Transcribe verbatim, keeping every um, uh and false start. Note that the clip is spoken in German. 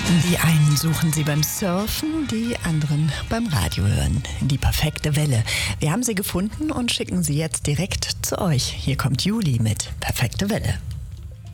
Die einen suchen sie beim Surfen, die anderen beim Radio hören. Die perfekte Welle. Wir haben sie gefunden und schicken sie jetzt direkt zu euch. Hier kommt Juli mit Perfekte Welle.